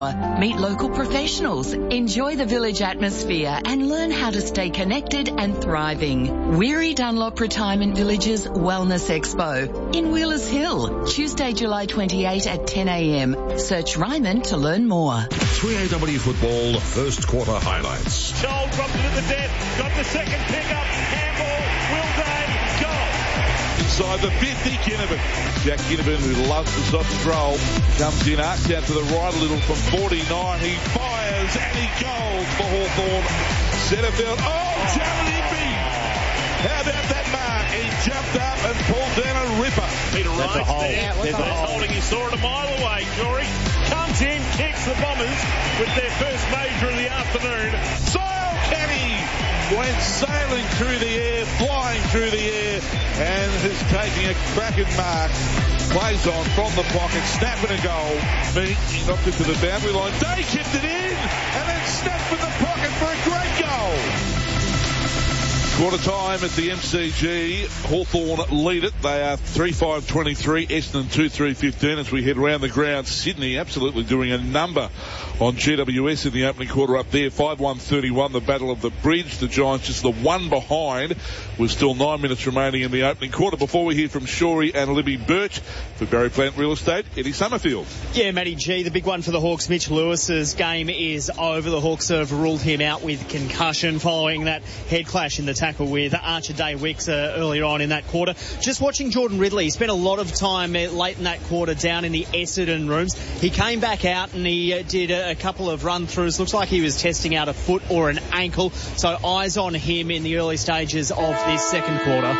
Meet local professionals, enjoy the village atmosphere and learn how to stay connected and thriving. Weary Dunlop Retirement Village's Wellness Expo in Wheelers Hill, Tuesday, July 28 at 10 a.m. Search Ryman to learn more. 3AW Football first quarter highlights. Joel dropped it to the death, got the second pickup, handball, Wilday, goal. Inside the 50, Ginnivan. Jack Ginnivan, who loves the sausage roll, comes in, arcs out to the right a little from 49. He fires and he goes for Hawthorn. Setterfield. Oh, Jalipi! How about that mark? He jumped up and pulled down a ripper. Peter Wright there. He's holding. He saw it a mile away. Jory comes in, kicks the Bombers with their first major of the afternoon. Soil Kenny went sailing through the air, flying through the air, and is taking a cracking mark. Plays on from the pocket, snapping a goal. He knocked it to the boundary line. Day kicked it in, and then snapped from the pocket for a great goal. Quarter time at the MCG. Hawthorn lead it. They are 3-5-23, Essendon 2-3-15 as we head around the ground. Sydney absolutely doing a number on GWS in the opening quarter up there. 5-1-31, the Battle of the Bridge. The Giants just the one behind with still 9 minutes remaining in the opening quarter. Before we hear from Shorey and Libby Birch for Barry Plant Real Estate, Eddie Summerfield. Yeah, Matty G, the big one for the Hawks. Mitch Lewis's game is over. The Hawks have ruled him out with concussion following that head clash in the tackle with Archer Day Wicks earlier on in that quarter. Just watching Jordan Ridley, he spent a lot of time late in that quarter down in the Essendon rooms. He came back out and he did a couple of run-throughs. Looks like he was testing out a foot or an ankle. So eyes on him in the early stages of this second quarter.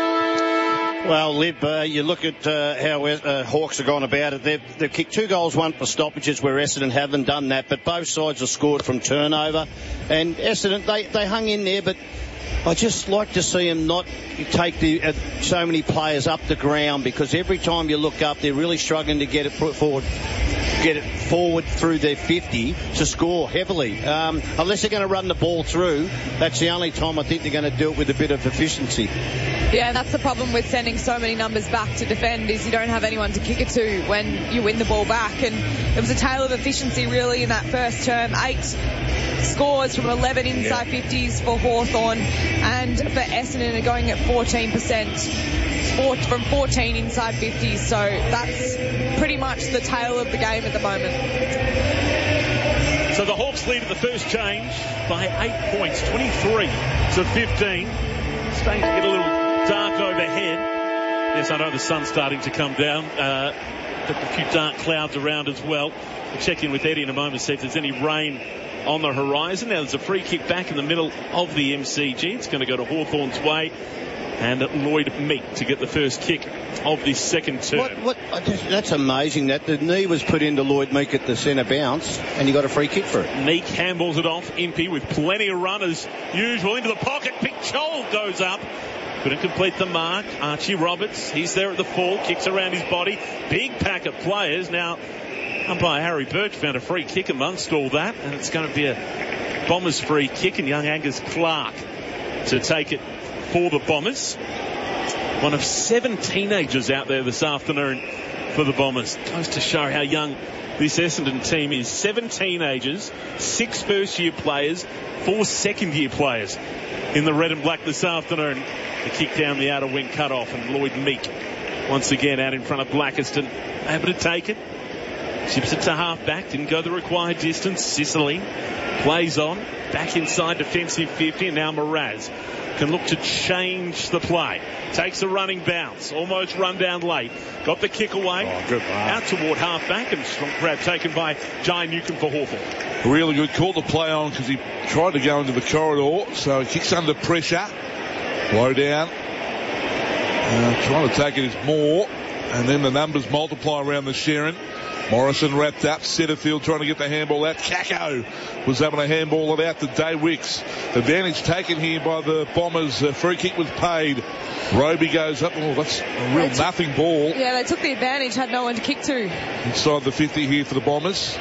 Well, Lib, you look at how Hawks have gone about it. They've kicked 2 goals, 1 for stoppages, where Essendon haven't done that. But both sides have scored from turnover. And Essendon, they hung in there, but I just like to see them not take so many players up the ground, because every time you look up, they're really struggling to get it forward through their 50 to score heavily. Unless they're going to run the ball through, that's the only time I think they're going to do it with a bit of efficiency. Yeah, that's the problem with sending so many numbers back to defend, is you don't have anyone to kick it to when you win the ball back. And it was a tale of efficiency really in that first term. 8 scores from 11 inside 50s for Hawthorn, and for Essendon are going at 14%. From 14 inside 50s, so that's pretty much the tale of the game at the moment. So the Hawks lead at the first change by 8 points, 23-15. Starting to get a little dark overhead. Yes, I know the sun's starting to come down. But a few dark clouds around as well. We'll check in with Eddie in a moment, see if there's any rain on the horizon. Now there's a free kick back in the middle of the MCG. It's going to go to Hawthorn's way. And Lloyd Meek to get the first kick of this second term. That's amazing that the knee was put into Lloyd Meek at the centre bounce and he got a free kick for it. Meek handballs it off. Impey with plenty of runners usual into the pocket. Big Chol goes up. Couldn't complete the mark. Archie Roberts, he's there at the full, kicks around his body. Big pack of players. Now, umpire Harry Birch found a free kick amongst all that, and it's going to be a Bombers free kick, and young Angus Clark to take it for the Bombers. One of 7 teenagers out there this afternoon for the Bombers. Goes to show how young this Essendon team is. 7 teenagers, 6 first-year players, 4 second-year players in the red and black this afternoon. The kick down the outer wing cut off, and Lloyd Meek once again out in front of Blackiston, able to take it. Chips it to half-back, didn't go the required distance. Sicily plays on, back inside defensive 50, and now Mraz can look to change the play. Takes a running bounce, almost run down late. Got the kick away, out toward half-back, and strong grab taken by Jai Newcomb for Hawthorn. Really good call to play on because he tried to go into the corridor, so he kicks under pressure. Low down. Trying to take it is Moore, and then the numbers multiply around the Sharon. Morrison wrapped up. Setterfield trying to get the handball out. Kako was able to handball it out to Day Wicks. Advantage taken here by the Bombers. Free kick was paid. Roby goes up. Oh, that's a real nothing ball. Yeah, they took the advantage, had no one to kick to. Inside the 50 here for the Bombers.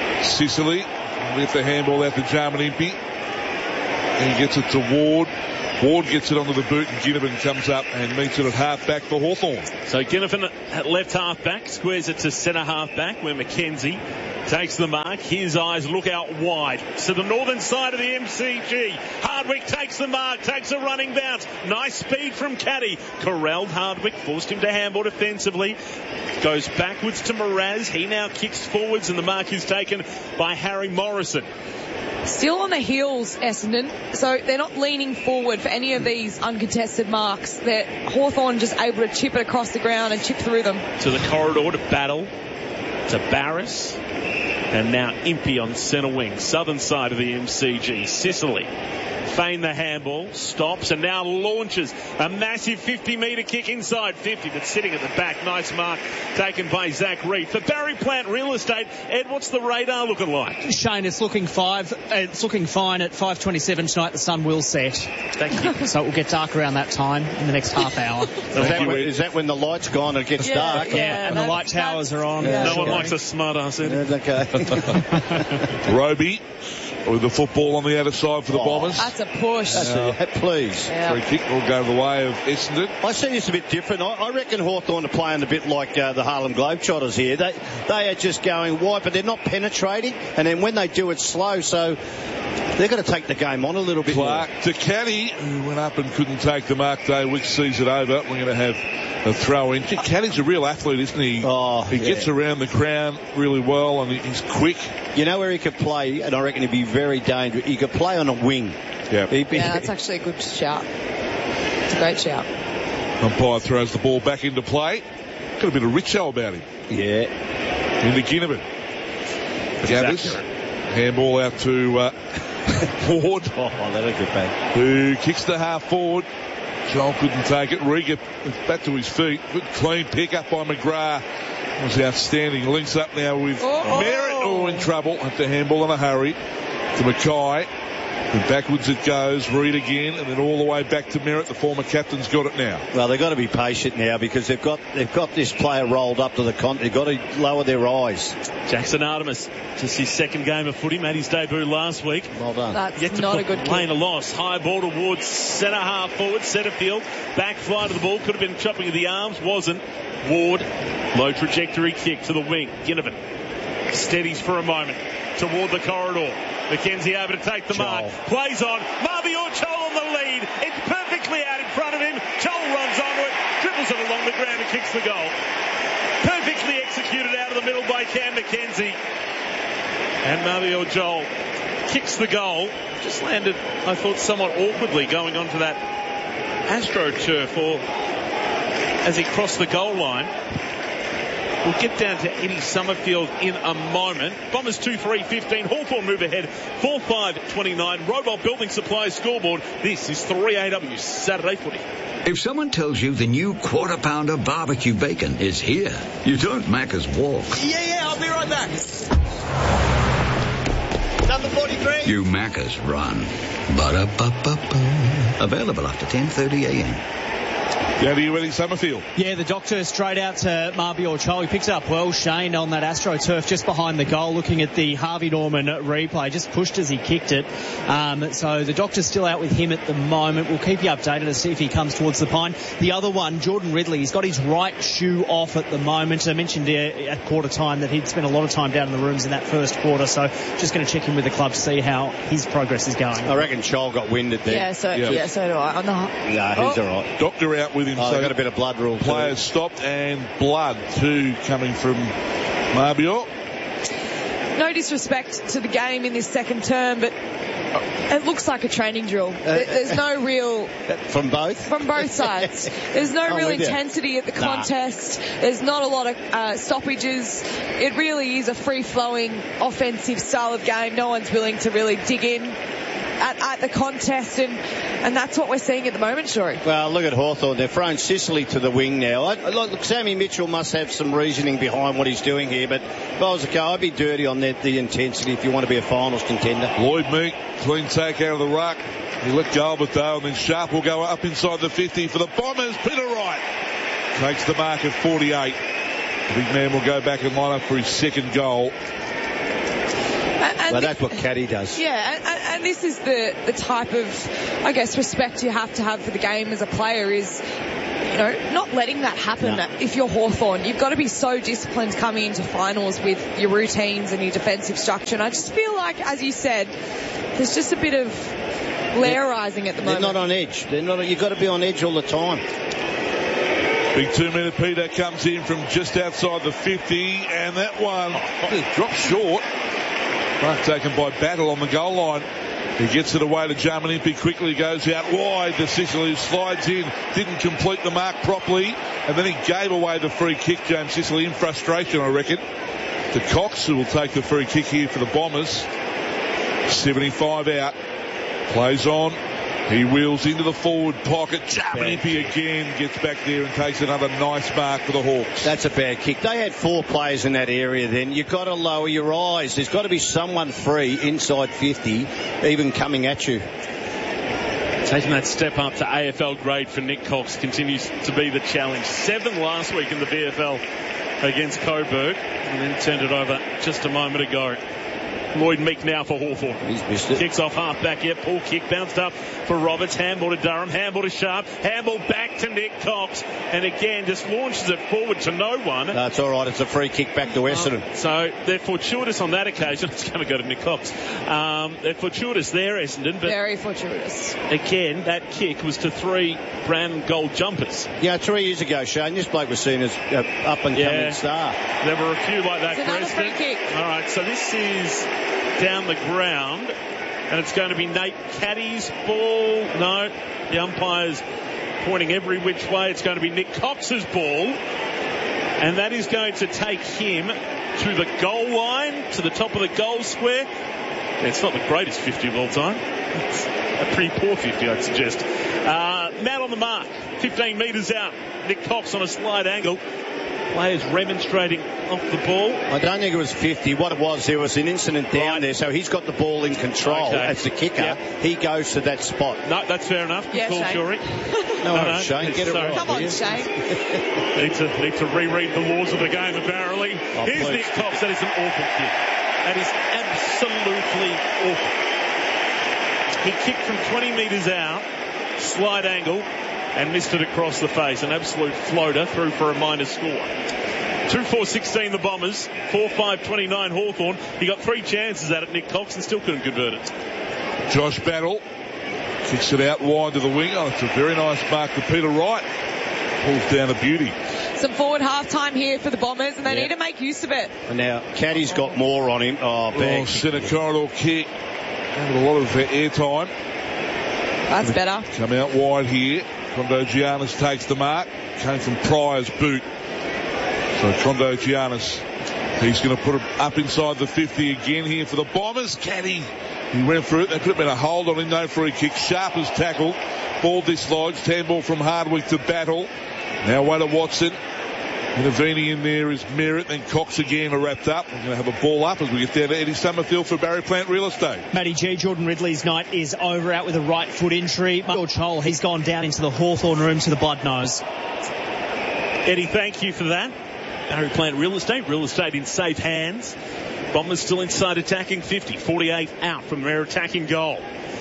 Sicily with the handball out to Jarman Impey. He gets it to Ward. Ward gets it onto the boot and Ginnivan comes up and meets it at half-back for Hawthorn. So Ginnivan at left half-back, squares it to centre half-back where McKenzie takes the mark. His eyes look out wide to the northern side of the MCG. Hardwick takes the mark, takes a running bounce. Nice speed from Caddy. Corralled Hardwick, forced him to handball defensively. Goes backwards to Mraz. He now kicks forwards and the mark is taken by Harry Morrison. Still on the heels, Essendon, so they're not leaning forward for any of these uncontested marks. Hawthorn just able to chip it across the ground and chip through them. To the corridor to Battle, to Barris, and now Impey on centre wing, southern side of the MCG. Sicily feign the handball, stops and now launches a massive 50-metre kick inside 50, but sitting at the back. Nice mark taken by Zach Reed. For Barry Plant Real Estate, Ed, what's the radar looking like? Shane, it's looking fine at 5:27 tonight. The sun will set. Thank you. So it will get dark around that time in the next half hour. Is that when the light's gone and it gets dark? Yeah, and the light towers are on. Yeah, no one likes a smart ass, Ed. Okay. Roby with the football on the outer side for the Bombers. That's a push. Please. Yeah. Free kick will go the way of Essendon. I see this a bit different. I reckon Hawthorn are playing a bit like the Harlem Globetrotters here. They are just going wide, but they're not penetrating. And then when they do, it's slow. So they're going to take the game on a little bit Clark more. to Caddy, who went up and couldn't take the mark. Daywicks sees it over. We're going to have a throw in. Caddy's a real athlete, isn't he? He gets around the crown really well and he's quick. You know where he could play, and I reckon he'd be very dangerous. He could play on a wing. Yeah, that's actually a good shout. It's a great shout. Umpire throws the ball back into play. Got a bit of Richo about him. Yeah. Into Ginnivan. Gathers. Handball out to Ward. That'll get back. Who kicks the half forward. Joel couldn't take it. Riga back to his feet. Good clean pick up by McGrath. Was outstanding. Links up now with Merritt. In trouble. Have to handball in a hurry to Mackay. And backwards it goes. Reed again, and then all the way back to Merritt. The former captain's got it now. Well, they've got to be patient now because they've got this player rolled up to the con. They've got to lower their eyes. Jackson Artemis, just his second game of footy, made his debut last week. Well done. That's Yet to not a good play a loss. High ball towards centre half forward, centre field. Back fly to the ball. Could have been chopping of the arms. Wasn't. Ward, low trajectory kick to the wing. Ginnivan steadies for a moment toward the corridor. McKenzie able to take the mark. Plays on. Mabior Chol on the lead. It's perfectly out in front of him. Chol runs onto it, dribbles it along the ground and kicks the goal. Perfectly executed out of the middle by Cam McKenzie. And Mabior Chol kicks the goal. Just landed, I thought, somewhat awkwardly going onto that AstroTurf, or as he crossed the goal line. We'll get down to Eddie Summerfield in a moment. Bombers 2-3-15. Hawthorn move ahead 4-5-29. Robot Building Supplies scoreboard. This is 3AW Saturday Footy. If someone tells you the new Quarter Pounder barbecue bacon is here, you don't Macca's walk. Yeah, I'll be right back. Number 43. You Macca's run. Ba-da-ba-ba-ba. Available after 10:30 a.m. Down to you, Eddie Summerfield. Yeah, the doctor straight out to Mabior Chol. He picks it up well, Shane, on that AstroTurf just behind the goal, looking at the Harvey Norman replay. Just pushed as he kicked it. So the doctor's still out with him at the moment. We'll keep you updated to see if he comes towards the pine. The other one, Jordan Ridley, he's got his right shoe off at the moment. I mentioned at quarter time that he'd spent a lot of time down in the rooms in that first quarter, so just going to check in with the club to see how his progress is going. I reckon Chol got winded there. Yeah, so do I. No, he's all right. Doctor out with him. So got a bit of blood rule. Players stopped and blood too coming from Mabior. No disrespect to the game in this second term, but it looks like a training drill. There's no real... From both? From both sides. There's no real intensity at the contest. There's not a lot of stoppages. It really is a free-flowing offensive style of game. No one's willing to really dig in at the contest, and that's what we're seeing at the moment, Shory. Well, look at Hawthorn. They're throwing Sicily to the wing now. Look, Sammy Mitchell must have some reasoning behind what he's doing here, but if I was a coach, I'd be dirty on the intensity if you want to be a finals contender. Lloyd Meek, clean take out of the ruck. He let go of it though, and then Sharp will go up inside the 50 for the Bombers. Peter Wright takes the mark at 48. The big man will go back and line up for his second goal. But that's what Caddy does. Yeah, and this is the type of, I guess, respect you have to have for the game as a player is, you know, not letting that happen. No. If you're Hawthorn, you've got to be so disciplined coming into finals with your routines and your defensive structure. And I just feel like, as you said, there's just a bit of glare rising at the moment. They're not on edge. You've got to be on edge all the time. Big 2-metre Peter comes in from just outside the 50, and that one dropped short. Mark taken by Battle on the goal line. He gets it away to Jarman Impey, quickly goes out wide to Sicily, slides in, didn't complete the mark properly, and then he gave away the free kick, James Sicily, in frustration, I reckon, to Cox, who will take the free kick here for the Bombers. 75 out, plays on. He wheels into the forward pocket. Jarman Impey again gets back there and takes another nice mark for the Hawks. That's a bad kick. They had 4 players in that area then. You've got to lower your eyes. There's got to be someone free inside 50, even coming at you. Taking that step up to AFL grade for Nick Cox continues to be the challenge. 7 last week in the VFL against Coburg, and then turned it over just a moment ago. Lloyd Meek now for Hawthorn. He's missed it. Kicks off half back here. Pull kick bounced up for Roberts. Handball to Durham. Handball to Sharp. Handball back to Nick Cox. And again, just launches it forward to no one. That's all right. It's a free kick back to Essendon. So they're fortuitous on that occasion. It's going to go to Nick Cox. They're fortuitous there, Essendon. But very fortuitous. Again, that kick was to 3 brown and gold jumpers. Yeah, 3 years ago, Shane, this bloke was seen as up-and-coming star. There were a few like that. It's another free kick. All right, so this is down the ground, and it's going to be Nate Caddy's ball. No, the umpire's pointing every which way. It's going to be Nick Cox's ball, and that is going to take him to the goal line, to the top of the goal square. It's not the greatest 50 of all time. It's a pretty poor 50, I'd suggest. Matt on the mark, 15 metres out. Nick Cox on a slide angle. Players remonstrating off the ball. I don't think it was 50. What it was, there was an incident down there, so he's got the ball in control as the kicker. Yep. He goes to that spot. No, that's fair enough. Good call, Shuri. No, Shane, get it right. Come on, Shane. need to reread the laws of the game, apparently. Here's Nick Cox. That is an awful kick. That is absolutely awful. He kicked from 20 metres out, slide angle, and missed it across the face. An absolute floater through for a minor score. 2-4-16 the Bombers. 4-5-29 Hawthorn. He got 3 chances at it, Nick Cox, and still couldn't convert it. Josh Battle kicks it out wide to the wing. Oh, it's a very nice mark to Peter Wright. Pulls down a beauty. Some forward half-time here for the Bombers, and they need to make use of it. And now Caddy's got more on him. Bang. Centre corridor kick. Having a lot of airtime. That's better. Come out wide here. Trondo Giannis takes the mark. Came from Pryor's boot. So Trondo Giannis, he's going to put it up inside the 50 again here for the Bombers. Caddy, he went through it. They could have been a hold on him. No free kick. Sharp has tackled. Ball dislodged. Handball from Hardwick to Battle. Now way to Watson. Intervening in there is Merritt, then Cox again are wrapped up. We're going to have a ball up as we get down to Eddie Summerfield for Barry Plant Real Estate. Matty G, Jordan Ridley's night is over, out with a right foot injury. George Hull, he's gone down into the Hawthorn room to the blood nose. Eddie, thank you for that. Barry Plant Real Estate in safe hands. Bombers still inside attacking 50, 48 out from their attacking goal.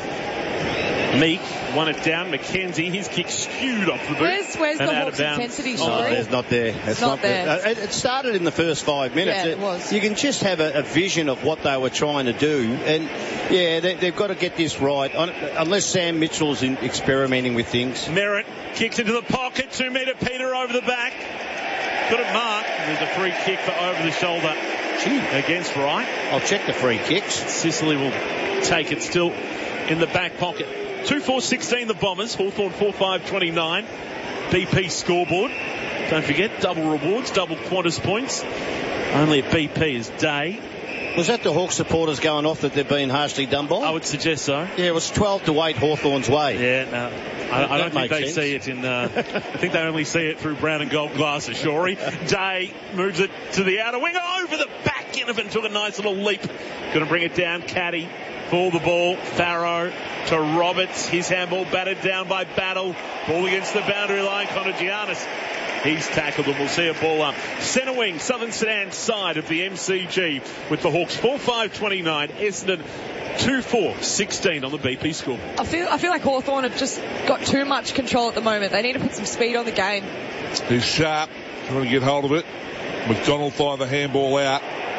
Meek won it down. McKenzie, his kick skewed off the boot. Where's the Hawks intensity, Shuri? It's not there. It's not there. It started in the first 5 minutes. Yeah, it was. You can just have a vision of what they were trying to do. And, yeah, they've got to get this right. Unless Sam Mitchell's experimenting with things. Merritt kicks into the pocket. 2 metre Peter over the back. Got it marked. There's a free kick for over the shoulder against Wright. I'll check the free kicks. Sicily will take it still in the back pocket. 2-4-16 the Bombers. Hawthorn 4-5-29. BP scoreboard. Don't forget, double rewards, double Qantas points. Only at BP is day. Was that the Hawk supporters going off that they've been harshly done by? I would suggest so. Yeah, it was 12-8 Hawthorn's way. Yeah, no. I don't think they see it in... I think they only see it through brown and gold glasses, Shuri. Day moves it to the outer wing, over the back end of it, took a nice little leap. Going to bring it down, Caddy. For the ball, Farrow to Roberts. His handball battered down by Battle. Ball against the boundary line, Connor Giannis. He's tackled and we'll see a ball up. Centre wing, Southern Sudan side of the MCG with the Hawks 4-5-29, Essendon 2-4-16 on the BP score. I feel like Hawthorn have just got too much control at the moment. They need to put some speed on the game. He's sharp, trying to get hold of it. McDonald fired the handball out.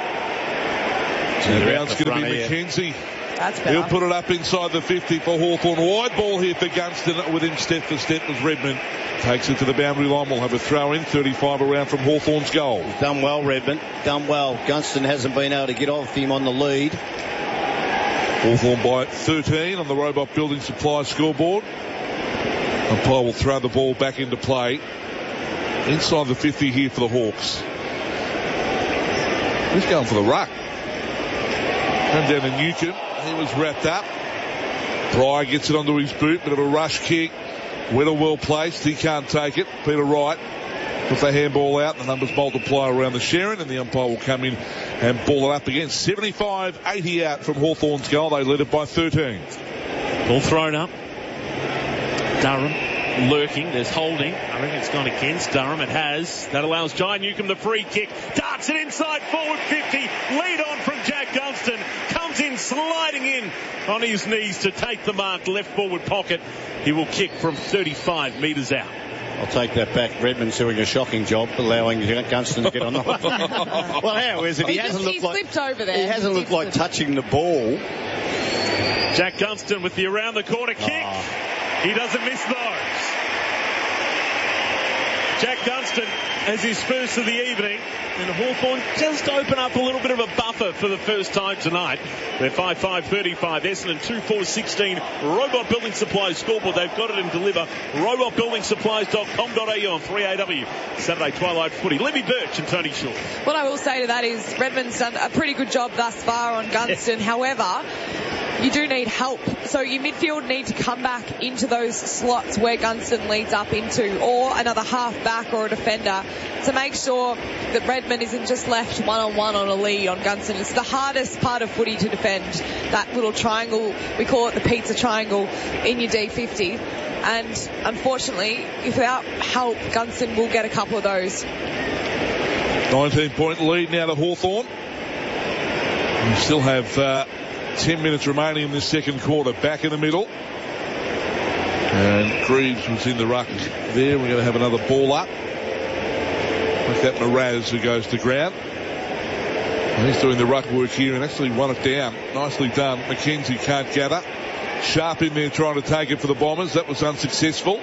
And now it's going to be McKenzie. That's better. He'll put it up inside the 50 for Hawthorn. Wide ball here for Gunston. With him step for step was Redmond. Takes it to the boundary line. We'll have a throw in. 35 around from Hawthorn's goal. Done well, Redmond. Done well. Gunston hasn't been able to get off him on the lead. Hawthorn by 13 on the Robot Building Supply scoreboard. Umpire will throw the ball back into play. Inside the 50 here for the Hawks. He's going for the ruck. Come down to Newcomb. He was wrapped up. Pryor gets it onto his boot. Bit of a rush kick. Weather well placed. He can't take it. Peter Wright puts the handball out. The numbers multiply around the Sharon, and the umpire will come in and ball it up again. 75-80 out from Hawthorn's goal. They led it by 13. Ball thrown up. Durham lurking. There's holding. I reckon it's gone against Durham. It has. That allows Jai Newcomb the free kick. Darts it inside forward 50. Lead on from Jack Gunston. Comes in sliding in on his knees to take the mark. Left forward pocket. He will kick from 35 metres out. I'll take that back. Redmond's doing a shocking job allowing Gunston to get on the Well, how is it? He slipped over there. He hasn't looked like touching the ball. Jack Gunston with the around the corner kick. He doesn't miss those. Jack Gunston has his first of the evening, and Hawthorn just open up a little bit of a buffer for the first time tonight. They're 5-5-35, Essendon 2-4-16. Robot Building Supplies scoreboard. They've got it in deliver. robotbuildingsupplies.com.au on 3AW. Saturday Twilight Footy. Libby Birch and Tony Shaw. What I will say to that is Redmond's done a pretty good job thus far on Gunston. However, you do need help. So your midfield need to come back into those slots where Gunston leads up into, or another half back or a defender, to make sure that Redmond isn't just left one-on-one on a lead on Gunston. It's the hardest part of footy to defend, that little triangle. We call it the pizza triangle in your D50. And unfortunately, without help, Gunston will get a couple of those. 19-point lead now to Hawthorn. We still have 10 minutes remaining in this second quarter. Back in the middle. And Greaves was in the ruck there. We're going to have another ball up. Like that Mraz who goes to ground. And he's doing the ruck work here and actually won it down. Nicely done. McKenzie can't gather. Sharp in there trying to take it for the Bombers. That was unsuccessful.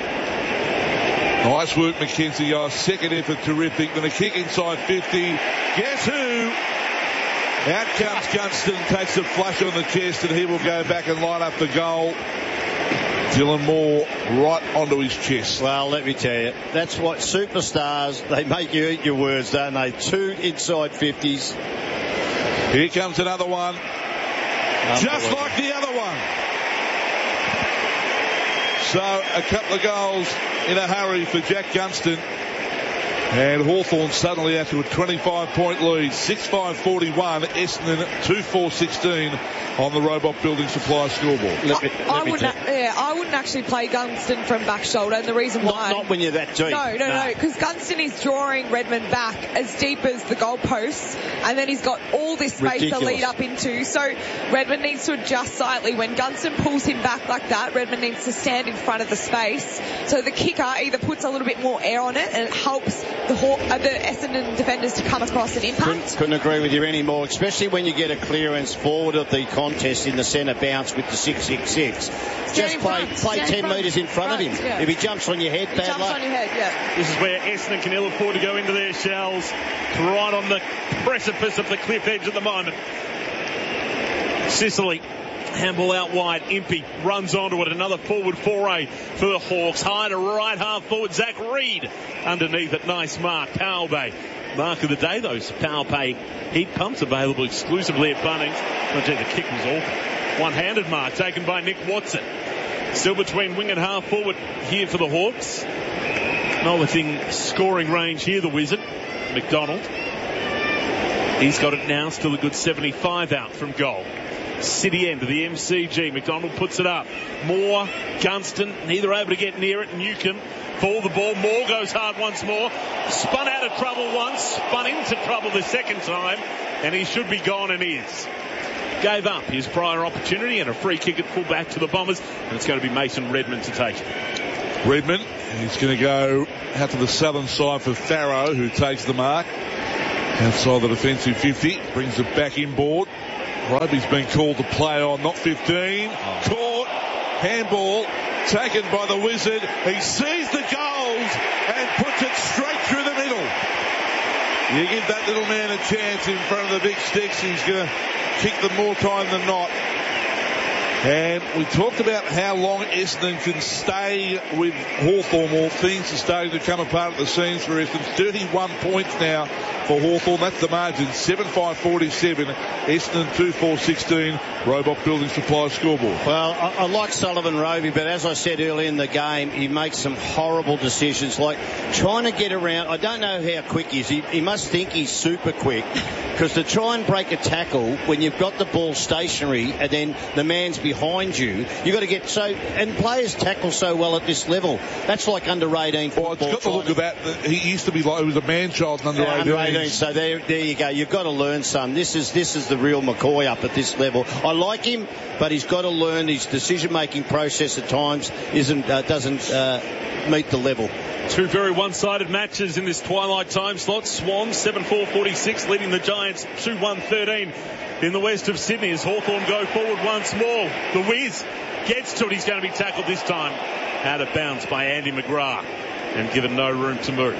Nice work, McKenzie. Oh, second effort, terrific. Then a kick inside 50. Guess who? Out comes Gunston, takes a flush on the chest, and he will go back and line up the goal. Dylan Moore right onto his chest. Well, let me tell you, that's what superstars, they make you eat your words, don't they? 2 inside 50s. Here comes another one. Just like the other one. So a couple of goals in a hurry for Jack Gunston. And Hawthorn suddenly after a 25-point lead, 6-5-41, Essendon 2-4-16 on the Robot Building Supply scoreboard. I wouldn't actually play Gunston from back shoulder, and the reason why... Not when you're that deep. No, because Gunston is drawing Redmond back as deep as the goalposts, and then he's got all this space to lead up into, so Redmond needs to adjust slightly. When Gunston pulls him back like that, Redmond needs to stand in front of the space, so the kicker either puts a little bit more air on it, and it helps the Essendon defenders to come across an impact. Couldn't agree with you anymore, especially when you get a clearance forward of the contest in the centre bounce with the 666. Just play 10 metres in front of him. Yeah. If he jumps on your head, bad luck. On your head, yeah. This is where Essendon can ill afford to go into their shells. Right on the precipice of the cliff edge at the moment. Sicily. Handball out wide. Impey runs onto it. Another forward foray for the Hawks. High to right half forward. Zach Reed underneath it. Nice mark. Powell Bay. Mark of the day, those Powell Bay heat pumps available exclusively at Bunnings. Oh, gee, the kick was awful. One-handed mark taken by Nick Watson. Still between wing and half forward here for the Hawks. Not within scoring range here, the Wizard. McDonald. He's got it now. Still a good 75 out from goal. city end of the MCG. McDonald puts it up. Moore, Gunston, neither able to get near it. Newcomb for the ball. Moore goes hard once more. Spun out of trouble once, spun into trouble the second time, and he should be gone, and is. Gave up his prior opportunity and a free kick at full back to the Bombers, and it's going to be Mason Redmond to take it. Redmond, he's going to go out to the southern side for Farrow, who takes the mark. Outside the defensive 50, brings it back inboard. Rugby's been called to play on, not 15. Caught, handball, taken by the Wizard. He sees the goals and puts it straight through the middle. You give that little man a chance in front of the big sticks, he's going to kick them more time than not. And we talked about how long Essendon can stay with Hawthorn. Well, things are starting to come apart at the seams for Essendon. 31 points now for Hawthorn. That's the margin. 7-5-47. Essendon 2-4-16. Robot Building Supply scoreboard. Well, I like Sullivan Roby, but as I said earlier in the game, he makes some horrible decisions, like trying to get around. I don't know how quick he is. He must think he's super quick, because to try and break a tackle when you've got the ball stationary and then the man's behind you, you've got to get so, and players tackle so well at this level. That's like under 18 football. Well, it's got the look of that. He used to be like, he was a man-child under 18. Under 18. So there you go. You've got to learn some. This is the real McCoy up at this level. I like him, but he's got to learn. His decision-making process at times doesn't meet the level. Two very one-sided matches in this twilight time slot. Swans 7-4-46 leading the Giants 2-1-13 in the west of Sydney as Hawthorn go forward once more. The Wiz gets to it. He's going to be tackled this time out of bounds by Andy McGrath and given no room to move.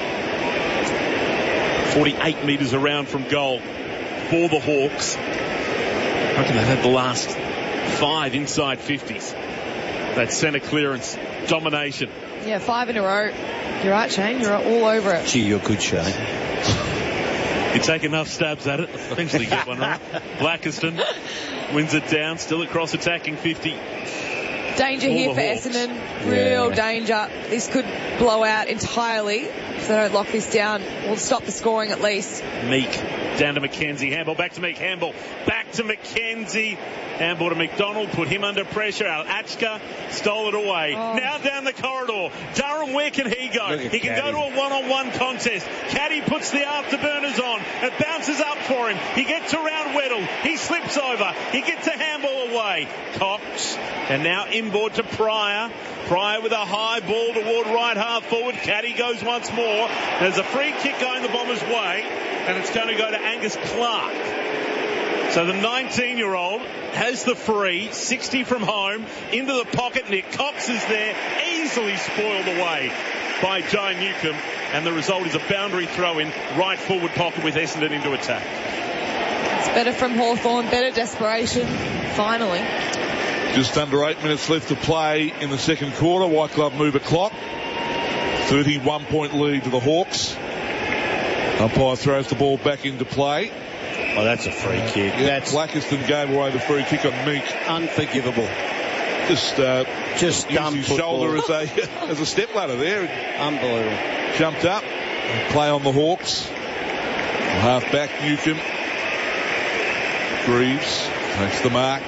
48 metres around from goal for the Hawks. I reckon they've had the last 5 inside 50s. That centre clearance domination. Yeah, 5 in a row. You're right, Shane. You're all over it. Gee, you're good, Shane. You take enough stabs at it, eventually get one right. Blackiston wins it down, still across attacking 50. Danger here for Essendon. Real danger. This could blow out entirely if they don't lock this down. We'll stop the scoring at least. Meek down to McKenzie. Handball back to Meek. Handball back to McKenzie. Handball to McDonald. Put him under pressure. Al-Achka stole it away. Now down the corridor. Durham, where can he go? He can go to a one-on-one contest. Caddy puts the afterburners on. It bounces up for him. He gets around Weddle. He slips over. He gets a handball away. Cox. And now inboard to Pryor. Pryor with a high ball toward right half forward. Caddy goes once more. There's a free kick going the Bombers' way, and it's going to go to Angus Clark. So the 19-year-old has the free, 60 from home, into the pocket. Nick Cox is there, easily spoiled away by Joe Newcomb, and the result is a boundary throw in right forward pocket with Essendon into attack. It's better from Hawthorn, better desperation, finally. Just under 8 minutes left to play in the second quarter. White Glove move a clock. 31-point lead to the Hawks. Umpire throws the ball back into play. Oh, that's a free kick. Yeah, Blackiston gave away the free kick on Meek. Unforgivable. Just dumb his football. shoulder as a step ladder there. Unbelievable. Jumped up. Play on the Hawks. Half back Newcomb. Greaves takes the mark.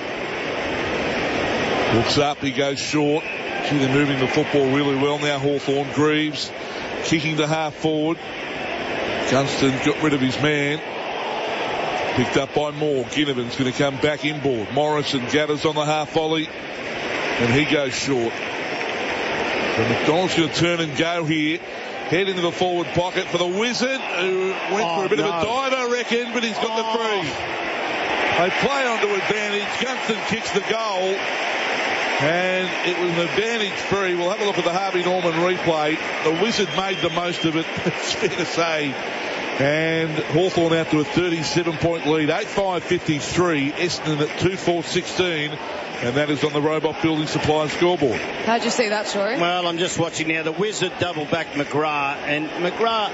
Looks up. He goes short. Gee, they're moving the football really well now. Hawthorn. Greaves kicking to half forward. Gunston got rid of his man. Picked up by Moore. Ginnivan's going to come back inboard. Morrison gathers on the half volley, and he goes short. So McDonald's going to turn and go here. Head into the forward pocket for the Wizard, who went for a bit of a dive, I reckon, but he's got the free. They play onto advantage. Gunston kicks the goal, and it was an advantage free. We'll have a look at the Harvey Norman replay. The Wizard made the most of it, it's fair to say. And Hawthorn out to a 37-point lead, 8-5-53. Essendon at 2-4-16. And that is on the Robot Building Supply scoreboard. How'd you see that, Troy? Well, I'm just watching now. The Wizard double back McGrath. And McGrath,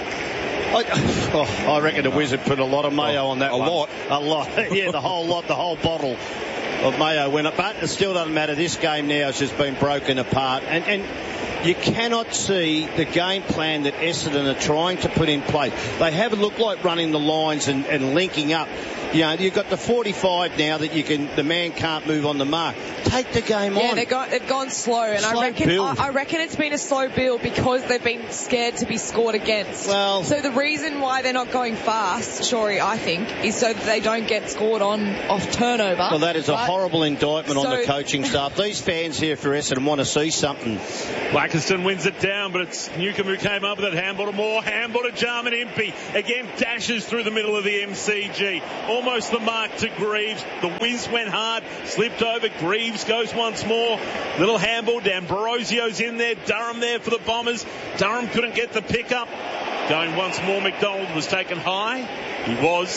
I reckon the Wizard put a lot of mayo on that one. A lot. Yeah, the whole lot, the whole bottle of mayo went up. But it still doesn't matter. This game now has just been broken apart. And you cannot see the game plan that Essendon are trying to put in place. They have looked like running the lines and linking up. You know, you've got the 45 now that the man can't move on the mark. Take the game on. Yeah, they've gone slow, and I reckon it's been a slow build because they've been scared to be scored against. Well, so the reason why they're not going fast, Shorey, I think, is so that they don't get scored on off turnover. Well, that is a horrible indictment on the coaching staff. These fans here for Essendon want to see something. Blackiston wins it down, but it's Newcombe who came up with it. Handball to Moore, handball to Jarman Impey. Again, dashes through the middle of the MCG. Almost the mark to Greaves. The whiz went hard, slipped over. Greaves goes once more. Little handball. D'Ambrosio's in there. Durham there for the Bombers. Durham couldn't get the pickup. Going once more, McDonald was taken high. He was.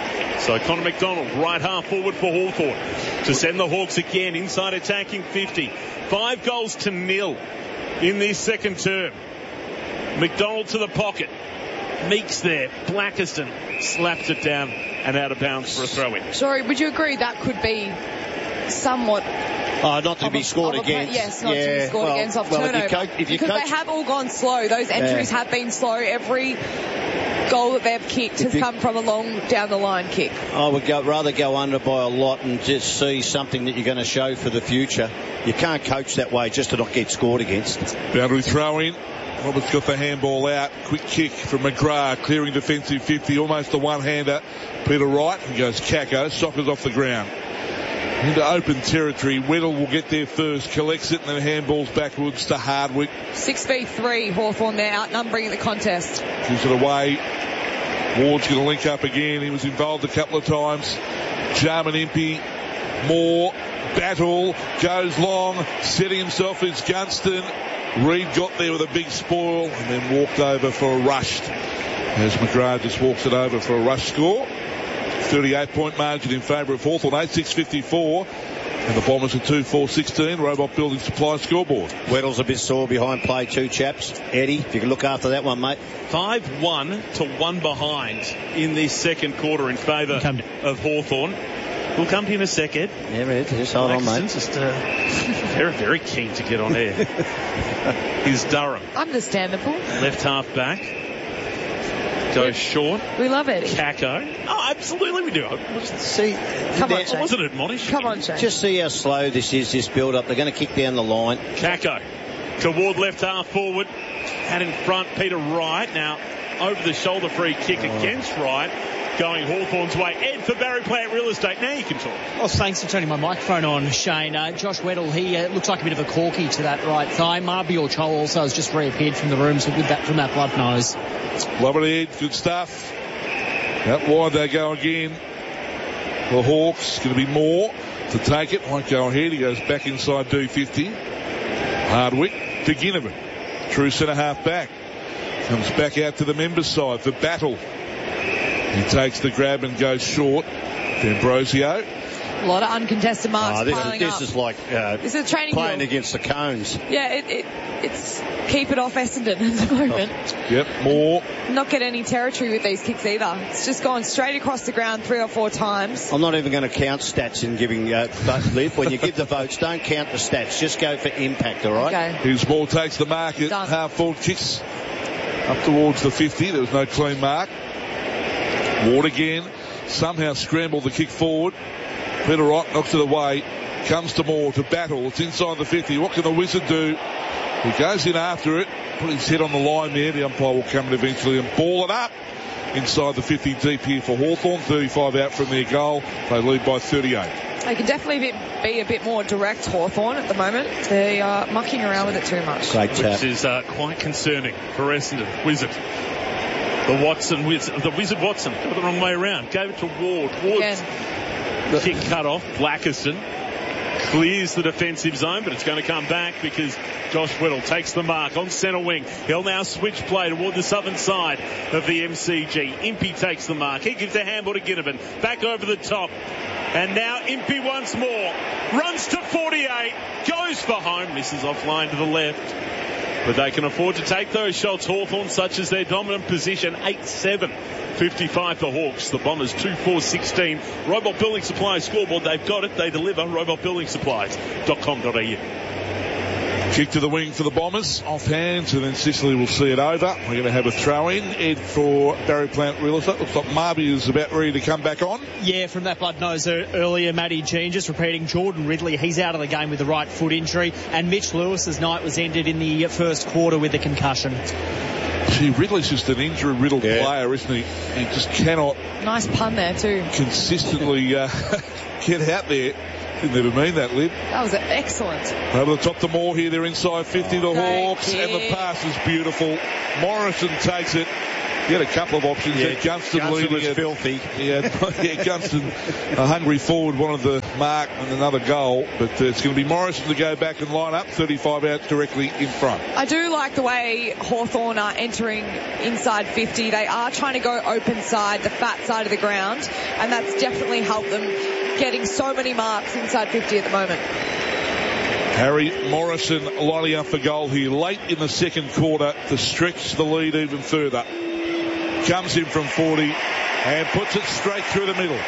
So Connor McDonald, right half forward for Hawthorn to send the Hawks again inside attacking 50. 5 goals to 0 in this second term. McDonald to the pocket. Meeks there. Blackiston slaps it down and out of bounds for a throw-in. Sorry, would you agree that could be somewhat... not to be scored against. Yes, not to be scored against off turnover. Because they have all gone slow. Those entries have been slow. Every goal that they've kicked has come from a long down-the-line kick. I would rather go under by a lot and just see something that you're going to show for the future. You can't coach that way just to not get scored against. Boundary throw-in. Roberts got the handball out. Quick kick from McGrath, clearing defensive 50, almost a one-hander. Peter Wright, he goes Kako, Soccer's off the ground. Into open territory. Weddle will get there first, collects it, and then handballs backwards to Hardwick. 6v3, Hawthorn there, outnumbering the contest. Gives it away. Ward's going to link up again. He was involved a couple of times. Jarman Impey, Moore, battle, goes long, setting himself as Gunston. Reid got there with a big spoil and then walked over for a rush. As McGrath just walks it over for a rush score. 38-point margin in favour of Hawthorn, 8-6-54. And the Bombers are 2-4-16. Robot Building Supply scoreboard. Weddle's a bit sore behind play too, chaps. Eddie, if you can look after that one, mate. 5-1 to 1 behind in this second quarter in favour of Hawthorn. We'll come to you in a second. Yeah, Ed, just hold on, mate. Just very, very keen to get on air. Here's Durham. Understandable. Left half back. Goes short. We love it. Kako. Oh, absolutely we do. See, come on, Shane. I wasn't admonished. Come on, Shane. Just see how slow this is, this build-up. They're going to kick down the line. Kako toward left half forward. Had in front Peter Wright. Now, over the shoulder free kick against Wright. Going Hawthorn's way. Ed for Barry Plant Real Estate. Now you can talk. Well, thanks for turning my microphone on, Shane. Josh Weddle, he looks like a bit of a corky to that right thigh. Marbior Cho also has just reappeared from the rooms from that blood nose. Love it, Ed. Good stuff. Out wide they go again. The Hawks, going to be Moore to take it. Won't go ahead. He goes back inside D50. Hardwick to Ginnivan. True centre half back. Comes back out to the members' side for Battle. He takes the grab and goes short. D'Ambrosio. A lot of uncontested marks piling this up. Is like this is a training playing field against the Cones. Yeah, it's keep it off Essendon at the moment. Yep, Moore. Not get any territory with these kicks either. It's just gone straight across the ground 3 or 4 times. I'm not even going to count stats in giving Liv. When you give the votes, don't count the stats. Just go for impact, all right? Okay. Here's Moore takes the mark at half forward, kicks up towards the 50. There was no clean mark. Ward again. Somehow scrambled the kick forward. Peter Wright knocks it away. Comes to Moore to Battle. It's inside the 50. What can the Wizard do? He goes in after it. Put his head on the line there. The umpire will come in eventually and ball it up. Inside the 50 deep here for Hawthorn. 35 out from their goal. They lead by 38. They can definitely be a bit more direct, Hawthorn, at the moment. They are mucking around with it too much. Great tap. Which is quite concerning for Essendon. Wizard. The Wizard Watson. Got the wrong way around. Gave it to Ward. Ward's kick cut off. Blackiston clears the defensive zone, but it's going to come back because Josh Weddle takes the mark on centre wing. He'll now switch play toward the southern side of the MCG. Impey takes the mark. He gives the handball to Ginnivan. Back over the top. And now Impey once more. Runs to 48. Goes for home. Misses offline to the left. But they can afford to take those shots, Hawthorn, such as their dominant position. 8-7. 55 the Hawks. The Bombers 2-4-16. Robot Building Supply scoreboard. They've got it. They deliver. RobotBuildingSupplies.com.au. Kick to the wing for the Bombers, off hands, and then Sicily will see it over. We're going to have a throw in. Ed for Barry Plant Real Estate. Looks like Marby is about ready to come back on. Yeah, from that blood nose earlier, Matty Jean just repeating Jordan Ridley. He's out of the game with the right foot injury, and Mitch Lewis's night was ended in the first quarter with a concussion. Gee, Ridley's just an injury-riddled player, isn't he? He just cannot... Nice pun there too. ...consistently get out there. Didn't ever mean that, Liv. That was excellent. Over the top to Moore here. They're inside 50, the Hawks, and the pass is beautiful. Morrison takes it. He had a couple of options. Yeah, Gunston leading was it. filthy. Gunston, a hungry forward, wanted the mark and another goal. But it's going to be Morrison to go back and line up. 35 out directly in front. I do like the way Hawthorn are entering inside 50. They are trying to go open side, the fat side of the ground, and that's definitely helped them getting so many marks inside 50 at the moment. Harry Morrison lining up for goal here late in the second quarter to stretch the lead even further. Comes in from 40 and puts it straight through the middle.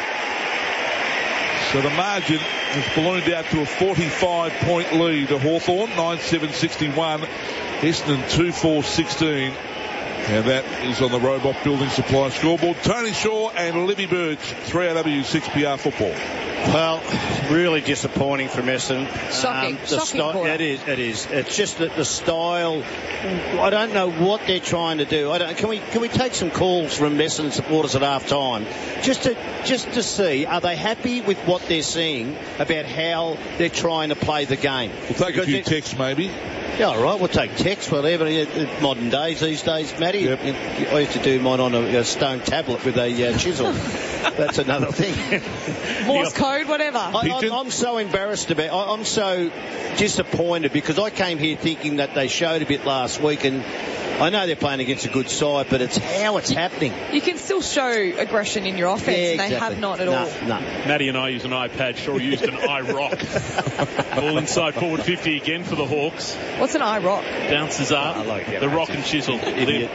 So the margin has ballooned out to a 45-point lead to Hawthorn, 9-7-61. Essendon 2-4-16. And that is on the Robot Building Supply scoreboard. Tony Shaw and Libby Birch, 3AW 6PR football. Well, really disappointing from Essendon. Shocking. It is. It's just that the style. I don't know what they're trying to do. Can we take some calls from Essendon supporters at half time, just to see, are they happy with what they're seeing about how they're trying to play the game? We'll take a few texts maybe. Yeah, all right, we'll take text, whatever. Modern days these days, Matty. Yep. I used to do mine on a stone tablet with a chisel. That's another thing. Morse code, whatever. I'm so embarrassed about. I'm so disappointed because I came here thinking that they showed a bit last week, and I know they're playing against a good side, but it's how it's happening. You can still show aggression in your offense, and they have not at all. No. Maddie and I use an iPad. Shaw used an iRock. All inside forward 50 again for the Hawks. What's an iRock? Bounces up. I like that. The rock and chisel. Idiot.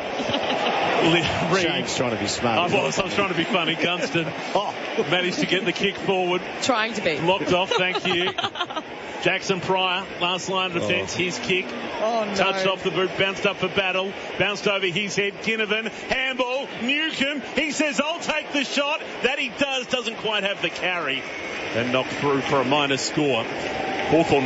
Shane's trying to be smart. I was trying to be funny. Gunston managed to get the kick forward. Trying to be. Locked off, thank you. Jackson Pryor, last line of defence, his kick. Oh, no. Touched off the boot, bounced up for Battle, bounced over his head. Ginnivan, handball, Newcomb. He says, I'll take the shot. That he does, doesn't quite have the carry. And knocked through for a minus score. Hawthorn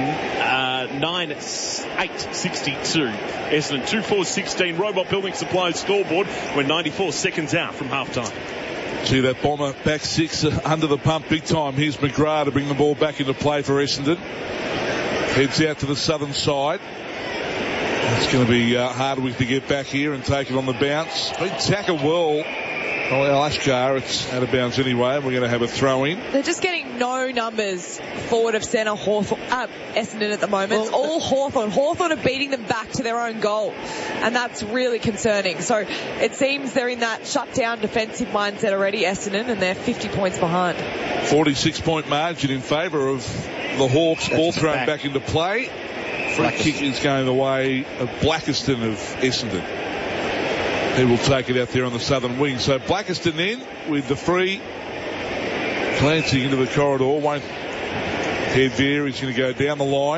9-8-62. Essendon 2-4-16. Robot Building Supplies scoreboard. We're 94 seconds out from half-time. See that Bomber back six under the pump big time. Here's McGrath to bring the ball back into play for Essendon. Heads out to the southern side. It's going to be Hardwick to get back here and take it on the bounce. Been tackled well. Ashkar, it's out of bounds anyway. We're going to have a throw in. They're just getting no numbers forward of centre Essendon at the moment. It's all Hawthorn. Hawthorn are beating them back to their own goal, and that's really concerning. So it seems they're in that shut-down defensive mindset already, Essendon, and they're 50 points behind. 46-point margin in favour of the Hawks. Ball thrown back into play. Free kick is going the way of Blackiston of Essendon. He will take it out there on the southern wing. So Blackiston then with the free. Glancing into the corridor. Won't head there. He's going to go down the line.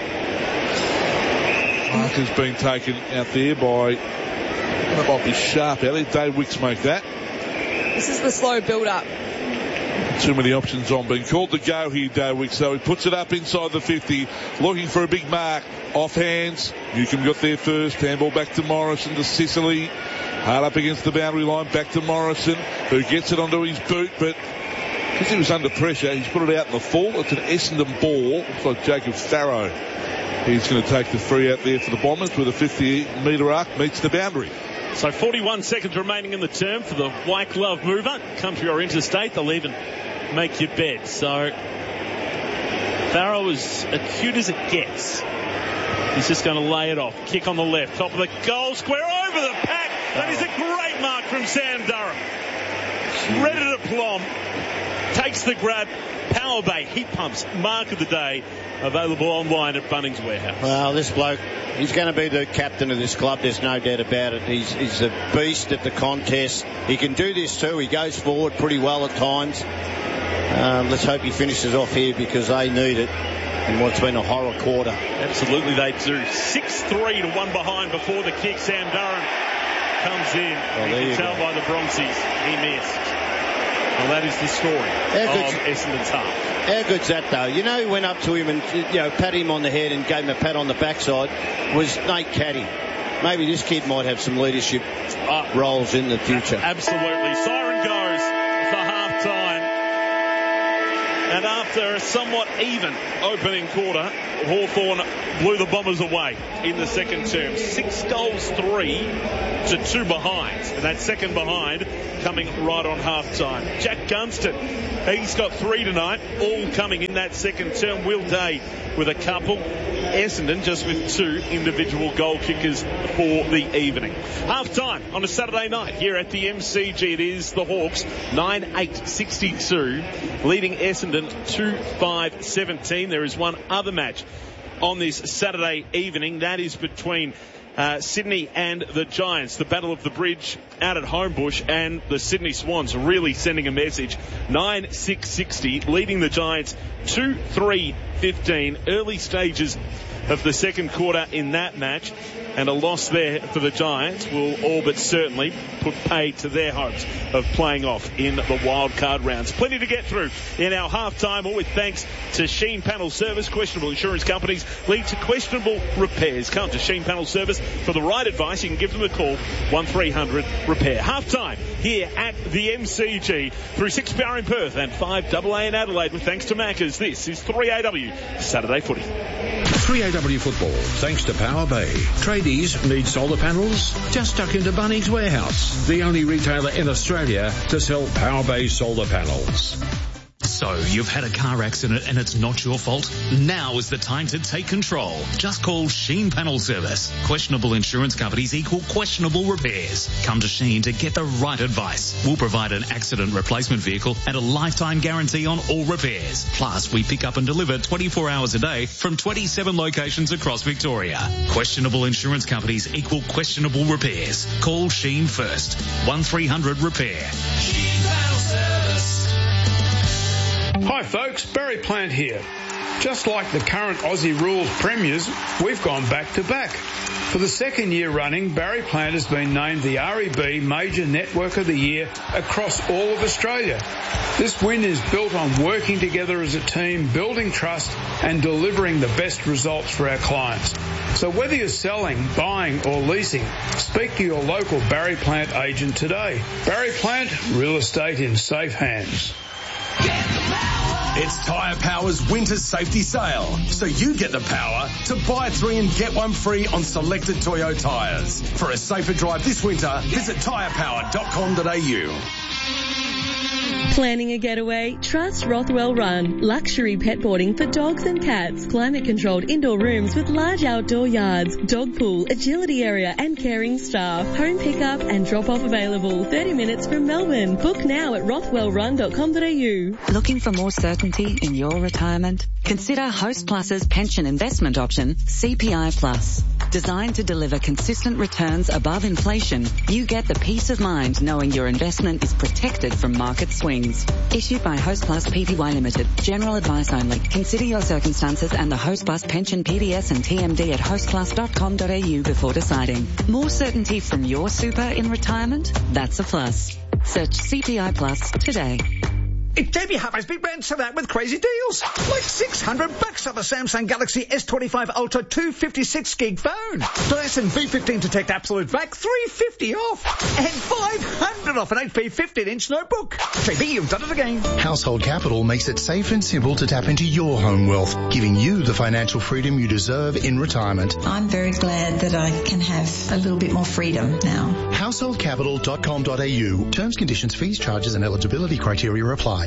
Marker's been taken out there by, that might be Sharp out there. Dave Wicks make that. This is the slow build-up. Too many options on. Being called to go here, Dave Wicks. So he puts it up inside the 50. Looking for a big mark. Off hands. Newcomb got there first. Handball back to Morrison to Sicily. Hard up against the boundary line. Back to Morrison, who gets it onto his boot, but because he was under pressure, he's put it out in the full. It's an Essendon ball. Looks like Jacob Farrow. He's going to take the free out there for the Bombers with a 50-metre arc. Meets the boundary. So 41 seconds remaining in the term for the White Glove mover. Country or interstate, they'll even make your bet. So Farrow is as cute as it gets. He's just going to lay it off. Kick on the left. Top of the goal square over the pack. That is a great mark from Sam Durham. Ready to plumb. Takes the grab. Power Bay heat pumps. Mark of the day. Available online at Bunnings Warehouse. Well, this bloke, he's going to be the captain of this club. There's no doubt about it. He's a beast at the contest. He can do this too. He goes forward pretty well at times. Let's hope he finishes off here because they need it. in what's been a horror quarter. Absolutely they do. 6-3 to one behind before the kick. Sam Durham comes in. You can tell by the Bronxies he missed. Well, that is the story of Essendon's half. How good's that, though? You know, who went up to him and, pat him on the head and gave him a pat on the backside was Nate Caddy. Maybe this kid might have some leadership roles in the future. Absolutely. Siren goes for half-time. And after a somewhat even opening quarter, Hawthorn blew the Bombers away in the second term. 6 goals, 3 to 2 behind. And that second behind coming right on half-time. Jack Gunston, he's got 3 tonight, all coming in that second term. Will Day with a couple. Essendon just with 2 individual goal kickers for the evening. Half-time on a Saturday night here at the MCG. It is the Hawks 9-8-62, leading Essendon 2-5-17. There is one other match on this Saturday evening. That is between Sydney and the Giants. The Battle of the Bridge out at Homebush, and the Sydney Swans really sending a message. 9-6-60, leading the Giants 2-3-15. Early stages of the second quarter in that match, and a loss there for the Giants will all but certainly put pay to their hopes of playing off in the wildcard rounds. Plenty to get through in our half-time, all with thanks to Sheen Panel Service. Questionable insurance companies lead to questionable repairs. Come to Sheen Panel Service for the right advice. You can give them a call, 1300-REPAIR. Half-time here at the MCG through 6PR in Perth and 5AA in Adelaide with thanks to Maccas. This is 3AW Saturday Footy. 3AW Football, thanks to Power Bay. Tradies need solar panels? Just duck into Bunnings Warehouse, the only retailer in Australia to sell Power Bay solar panels. So, you've had a car accident and it's not your fault? Now is the time to take control. Just call Sheen Panel Service. Questionable insurance companies equal questionable repairs. Come to Sheen to get the right advice. We'll provide an accident replacement vehicle and a lifetime guarantee on all repairs. Plus, we pick up and deliver 24 hours a day from 27 locations across Victoria. Questionable insurance companies equal questionable repairs. Call Sheen first. 1300-REPAIR. Sheen Panel Service. Hi folks, Barry Plant here. Just like the current Aussie Rules premiers, we've gone back to back. For the second year running, Barry Plant has been named the REB Major Network of the Year across all of Australia. This win is built on working together as a team, building trust and delivering the best results for our clients. So whether you're selling, buying or leasing, speak to your local Barry Plant agent today. Barry Plant, real estate in safe hands. It's Tyre Power's winter safety sale, so you get the power to buy 3 and get 1 free on selected Toyo tyres. For a safer drive this winter, visit tyrepower.com.au. Planning a getaway? Trust Rothwell Run. Luxury pet boarding for dogs and cats. Climate-controlled indoor rooms with large outdoor yards. Dog pool, agility area and caring staff. Home pickup and drop-off available. 30 minutes from Melbourne. Book now at rothwellrun.com.au. Looking for more certainty in your retirement? Consider Host Plus's pension investment option, CPI Plus. Designed to deliver consistent returns above inflation, you get the peace of mind knowing your investment is protected from market swings. Issued by Host Plus Pty Limited. General advice only. Consider your circumstances and the Host Plus pension PDS and TMD at hostplus.com.au before deciding. More certainty from your super in retirement? That's a plus. Search CPI Plus today. It's Debbie Harvey's big brand sell out with crazy deals. Like $600 off a Samsung Galaxy S25 Ultra 256 gig phone. Plus and V15 Detect Absolute Vac $350 off. And $500 off an HP 15-inch notebook. JB, you've done it again. Household Capital makes it safe and simple to tap into your home wealth, giving you the financial freedom you deserve in retirement. I'm very glad that I can have a little bit more freedom now. Householdcapital.com.au. Terms, conditions, fees, charges and eligibility criteria apply.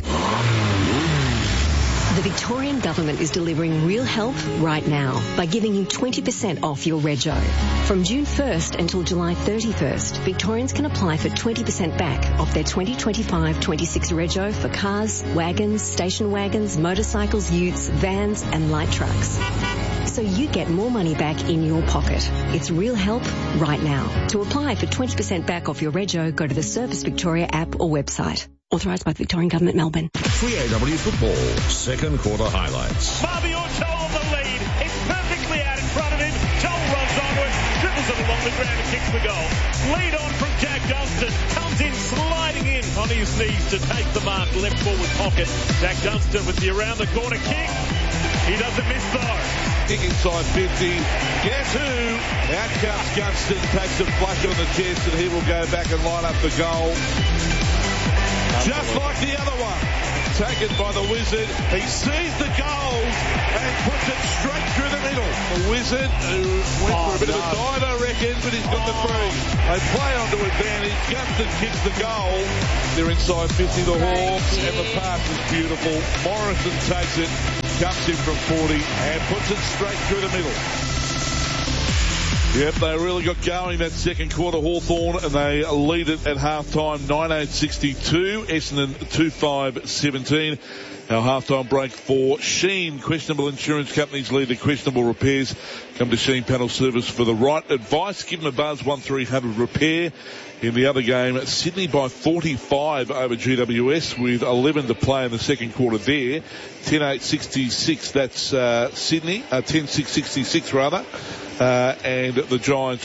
The Victorian Government is delivering real help right now by giving you 20% off your rego. From June 1st until July 31st, Victorians can apply for 20% back off their 2025-26 rego for cars, wagons, station wagons, motorcycles, utes, vans and light trucks. So you get more money back in your pocket. It's real help right now. To apply for 20% back off your rego, go to the Service Victoria app or website. Authorised by the Victorian Government, Melbourne. 3AW Football, second quarter highlights. Mabior Joel on the lead. It's perfectly out in front of him. Joel runs onward, dribbles it along the ground and kicks the goal. Lead on from Jack Dunstan. Comes in, sliding in on his knees to take the mark. Left forward pocket. Jack Dunstan with the around the corner kick. He doesn't miss though. Kick inside 50. Guess who? Out comes Gunston, takes a flush on the chest, and he will go back and line up the goal. Just like the other one. Taken by the Wizard. He sees the goal and puts it straight through the middle. The Wizard, who went for a bit of a dive, I reckon, but he's got the free. They play on to advantage. Gunston kicks the goal. They're inside 50, the Hawks, and the pass is beautiful. Morrison takes it, comes in from 40, and puts it straight through the middle. Yep, they really got going that second quarter, Hawthorn, and they lead it at half-time 1962, Essendon 25-17. Our half-time break for Sheen. Questionable insurance companies lead to questionable repairs. Come to Sheen Panel Service for the right advice. Give them a buzz, 1300 repair. In the other game, Sydney by 45 over GWS with 11 to play in the second quarter there. 10-8-66, that's Sydney, 10-6-66 rather. And the Giants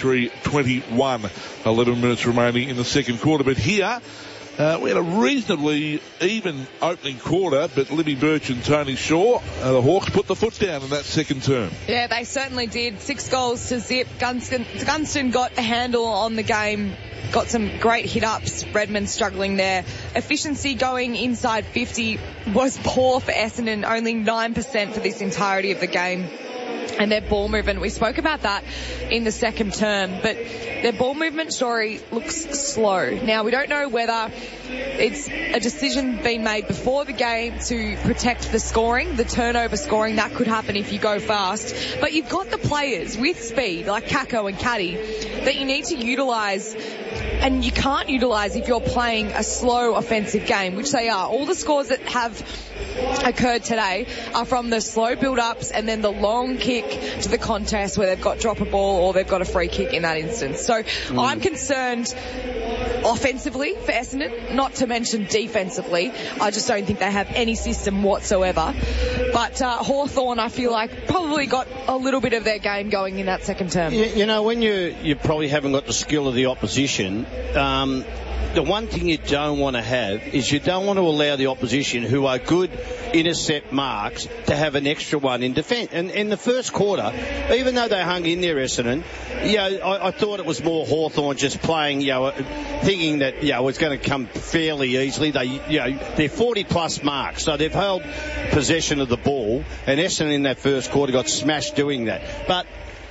3-3-21. 11 minutes remaining in the second quarter. But here, we had a reasonably even opening quarter, but Libby Birch and Tony Shaw, the Hawks, put the foot down in that second term. Yeah, they certainly did. 6 goals to zip. Gunston got the handle on the game. Got some great hit-ups. Redmond struggling there. Efficiency going inside 50 was poor for Essendon. Only 9% for this entirety of the game. And their ball movement, we spoke about that in the second term, but their ball movement story looks slow. Now, we don't know whether it's a decision being made before the game to protect the scoring, the turnover scoring. That could happen if you go fast. But you've got the players with speed, like Kako and Caddy, that you need to utilise, and you can't utilise if you're playing a slow offensive game, which they are. All the scores that have occurred today are from the slow build-ups and then the long kick to the contest where they've got drop a ball or they've got a free kick in that instance. So I'm concerned offensively for Essendon, not to mention defensively. I just don't think they have any system whatsoever. But Hawthorn, I feel like, probably got a little bit of their game going in that second term. You know, when you probably haven't got the skill of the opposition, the one thing you don't want to have is you don't want to allow the opposition, who are good intercept marks, to have an extra one in defence. And in the first quarter, even though they hung in there, Essendon, I thought it was more Hawthorn just playing, thinking that, it's going to come fairly easily. They're 40-plus marks, so they've held possession of the ball, and Essendon in that first quarter got smashed doing that. But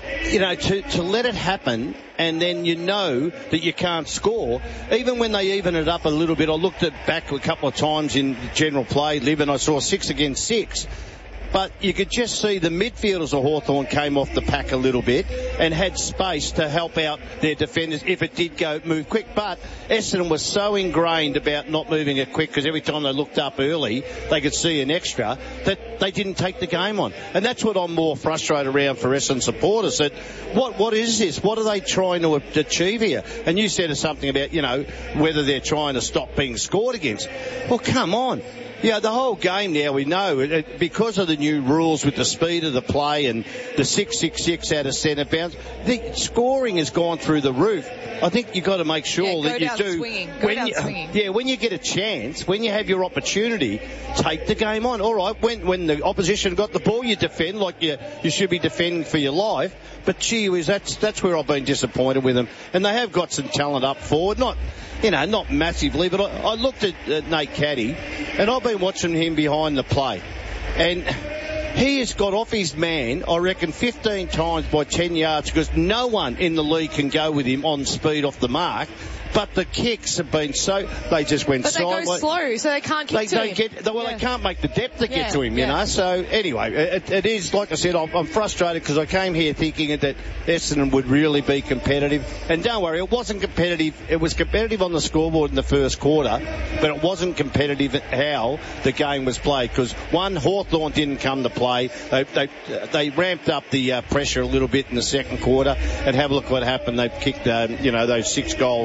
to let it happen, and then that you can't score, even when they even it up a little bit. I looked back a couple of times in general play, Liv, and I saw 6 against 6. But you could just see the midfielders of Hawthorn came off the pack a little bit and had space to help out their defenders if it did move quick. But Essendon was so ingrained about not moving it quick, because every time they looked up early, they could see an extra, that they didn't take the game on. And that's what I'm more frustrated around for Essendon supporters, that what is this? What are they trying to achieve here? And you said something about, whether they're trying to stop being scored against. Well, come on. Yeah, the whole game now, we know, because of the new rules with the speed of the play and the 6-6-6 out of centre bounce, the scoring has gone through the roof. I think you've got to make sure that you do. When you get a chance, when you have your opportunity, take the game on. All right, when the opposition got the ball, you defend like you should be defending for your life. But gee whiz, that's where I've been disappointed with them. And they have got some talent up forward, not massively, but I looked at Nate Caddy, and I've been watching him behind the play. And he has got off his man, I reckon, 15 times by 10 yards, because no one in the league can go with him on speed off the mark. But the kicks have been they just went sideways. But they go slow, so they can't kick to him. They can't make the depth to get to him, So anyway, it is, like I said, I'm frustrated because I came here thinking that Essendon would really be competitive. And don't worry, it wasn't competitive. It was competitive on the scoreboard in the first quarter, but it wasn't competitive at how the game was played, because Hawthorn didn't come to play. They ramped up the pressure a little bit in the second quarter, and have a look what happened. They kicked, those 6 goals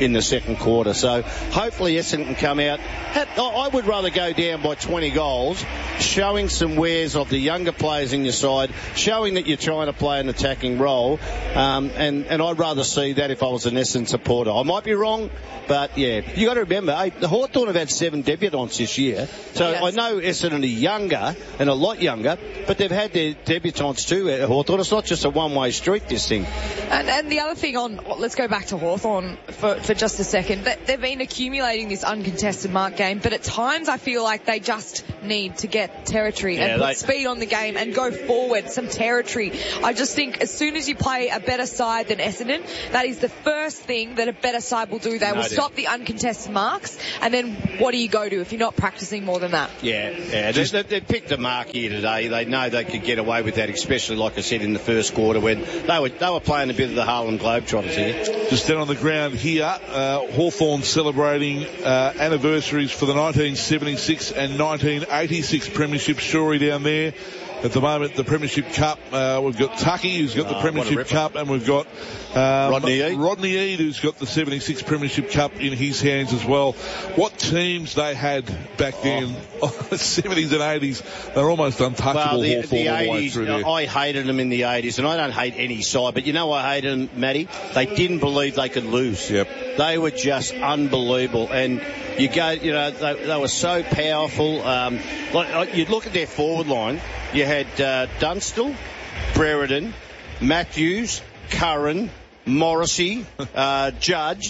in the second quarter. So hopefully Essendon can come out. I would rather go down by 20 goals, showing some wares of the younger players in your side, showing that you're trying to play an attacking role, and I'd rather see that if I was an Essendon supporter. I might be wrong, but yeah, you got to remember, the Hawthorn have had 7 debutants this year, so yes. I know Essendon are younger and a lot younger, but they've had their debutants too at Hawthorn. It's not just a one-way street, this thing. And the other thing let's go back to Hawthorn for just a second. They've been accumulating this uncontested mark game, but at times I feel like they just need to get territory and put speed on the game and go forward, some territory. I just think as soon as you play a better side than Essendon, that is the first thing that a better side will do. They will stop the uncontested marks, and then what do you go to if you're not practicing more than that? Yeah. They picked the mark here today. They know they could get away with that, especially, like I said, in the first quarter when they were playing a bit of the Harlem Globetrotters here. Just down on the ground here, Hawthorn celebrating anniversaries for the 1976 and 1986 premiership. Story down there. At the moment, the Premiership Cup, we've got Tucky, who's got the Premiership Cup, and we've got Rodney Eade, who's got the 76 Premiership Cup in his hands as well. What teams they had back then, the 70s and 80s, they're almost untouchable. The all the way through there. I hated them in the 80s, and I don't hate any side, but you know I hated them, Matty? They didn't believe they could lose. Yep. They were just unbelievable, and they were so powerful. You'd look at their forward line. You had Dunstall, Brereton, Matthews, Curran, Morrissey, Judge,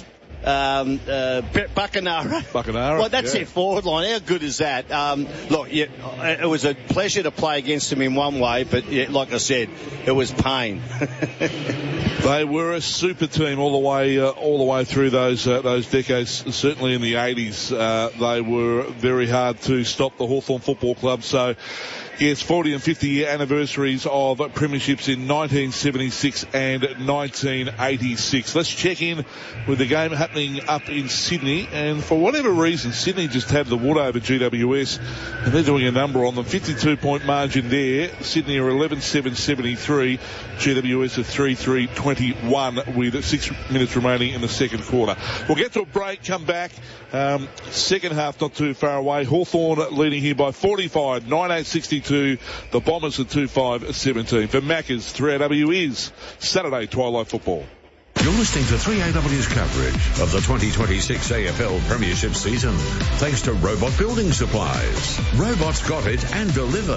Buckenara. Well, that's their forward line. How good is that? It was a pleasure to play against them in one way, but like I said, it was pain. They were a super team all the way through those decades. Certainly in the 80s, they were very hard to stop the Hawthorn Football Club. So, yes, 40 and 50 year anniversaries of premierships in 1976 and 1986. Let's check in with the game happening up in Sydney, and for whatever reason, Sydney just had the wood over GWS, and they're doing a number on them. 52-point margin there. Sydney are 11-7-73. GWS are 3-3-21 with 6 minutes remaining in the second quarter. We'll get to a break, come back. Second half not too far away. Hawthorn leading here by 45, 9-8-62. The Bombers at 2-5-17. For Macca's, 3AW is Saturday Twilight Football. You're listening to 3AW's coverage of the 2026 AFL Premiership season. Thanks to Robot Building Supplies. Robots got it and deliver.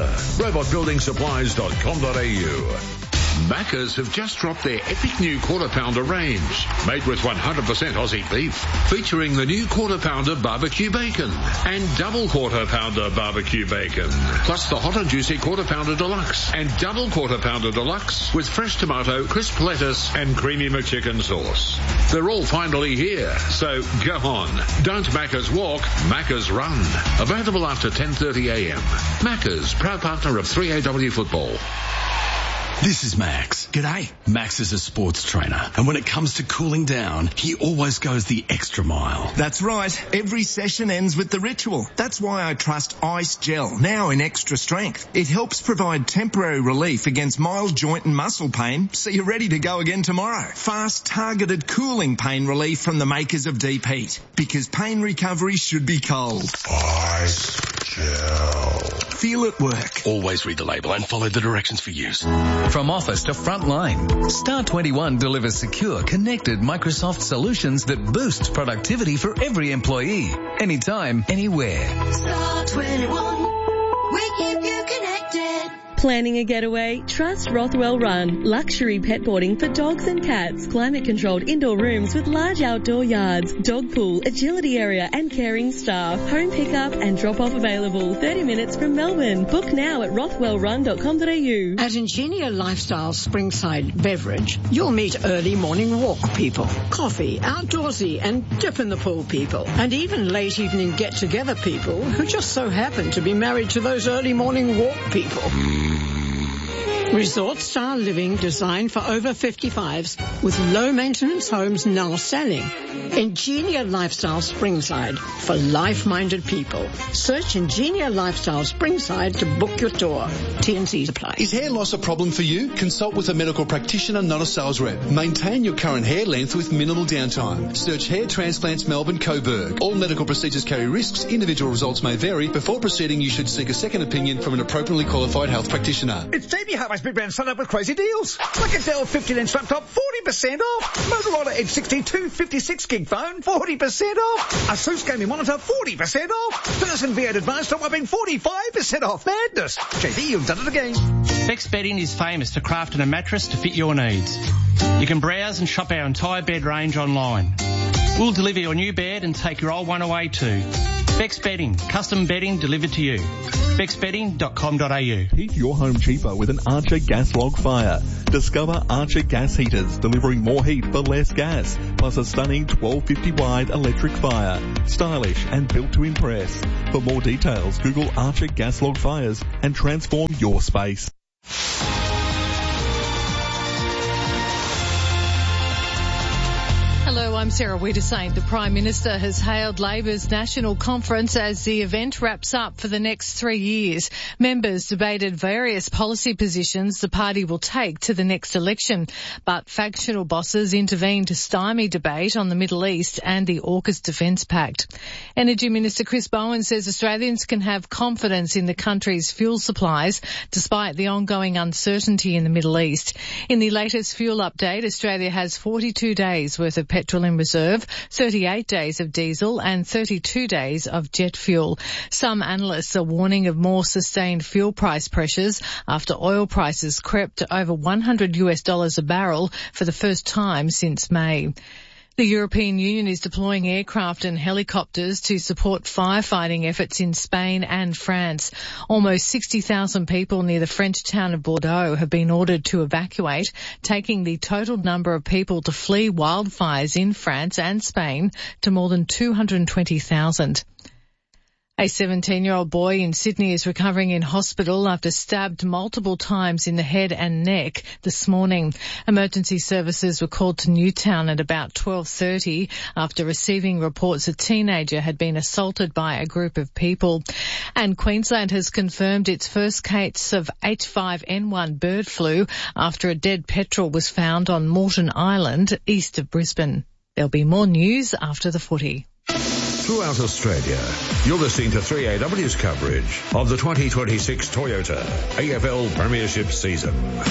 RobotBuildingSupplies.com.au. Macca's have just dropped their epic new Quarter Pounder range, made with 100% Aussie beef, featuring the new Quarter Pounder barbecue bacon and double Quarter Pounder barbecue bacon, plus the hot and juicy Quarter Pounder Deluxe and double Quarter Pounder Deluxe with fresh tomato, crisp lettuce and creamy McChicken sauce. They're all finally here, so go on. Don't Macca's walk, Macca's run. Available after 10:30 a.m. Macca's, proud partner of 3AW Football. This is Max. G'day. Max is a sports trainer, and when it comes to cooling down, he always goes the extra mile. That's right. Every session ends with the ritual. That's why I trust Ice Gel, now in extra strength. It helps provide temporary relief against mild joint and muscle pain, so you're ready to go again tomorrow. Fast, targeted cooling pain relief from the makers of Deep Heat, because pain recovery should be cold. Ice Gel. Feel it work. Always read the label and follow the directions for use. From office to frontline, Star 21 delivers secure, connected Microsoft solutions that boosts productivity for every employee, anytime, anywhere. Star 21, we keep you connected. Planning a getaway? Trust Rothwell Run. Luxury pet boarding for dogs and cats. Climate-controlled indoor rooms with large outdoor yards. Dog pool, agility area and caring staff. Home pickup and drop-off available. 30 minutes from Melbourne. Book now at rothwellrun.com.au. At Ingenia Lifestyle Springside Beverage, you'll meet early morning walk people, coffee, outdoorsy and dip in the pool people, and even late evening get-together people who just so happen to be married to those early morning walk people. Resort style living designed for over 55s with low maintenance homes now selling. Ingenia Lifestyle Springside for life-minded people. Search Ingenia Lifestyle Springside to book your tour. T&Cs apply. Is hair loss a problem for you? Consult with a medical practitioner, not a sales rep. Maintain your current hair length with minimal downtime. Search Hair Transplants Melbourne Coburg. All medical procedures carry risks. Individual results may vary. Before proceeding, you should seek a second opinion from an appropriately qualified health practitioner. It's JB Hi-Fi's Big Brand Sun Up with crazy deals. Like a Dell 15-inch laptop, 40% off. Motorola Edge 62 56-gig phone, 40% off. Asus gaming monitor, 40% off. Person V8 Advanced are whopping 45% off. Madness. JB, you've done it again. Bex Bedding is famous for crafting a mattress to fit your needs. You can browse and shop our entire bed range online. We'll deliver your new bed and take your old one away too. Bex Bedding, custom bedding delivered to you. BexBedding.com.au. Heat your home cheaper with an Archer gas log fire. Discover Archer gas heaters, delivering more heat for less gas, plus a stunning 1250 wide electric fire. Stylish and built to impress. For more details, Google Archer gas log fires and transform your space. Hello, I'm Sarah Wiedersaint. The Prime Minister has hailed Labor's national conference as the event wraps up for the next 3 years. Members debated various policy positions the party will take to the next election, but factional bosses intervened to stymie debate on the Middle East and the AUKUS Defence Pact. Energy Minister Chris Bowen says Australians can have confidence in the country's fuel supplies despite the ongoing uncertainty in the Middle East. In the latest fuel update, Australia has 42 days worth of petrol in reserve, 38 days of diesel and 32 days of jet fuel. Some analysts are warning of more sustained fuel price pressures after oil prices crept to over $100 a barrel for the first time since May. The European Union is deploying aircraft and helicopters to support firefighting efforts in Spain and France. Almost 60,000 people near the French town of Bordeaux have been ordered to evacuate, taking the total number of people to flee wildfires in France and Spain to more than 220,000. A 17-year-old boy in Sydney is recovering in hospital after stabbed multiple times in the head and neck this morning. Emergency services were called to Newtown at about 12:30 after receiving reports a teenager had been assaulted by a group of people. And Queensland has confirmed its first case of H5N1 bird flu after a dead petrel was found on Moreton Island, east of Brisbane. There'll be more news after the footy. Throughout Australia, you're listening to 3AW's coverage of the 2026 Toyota AFL Premiership season.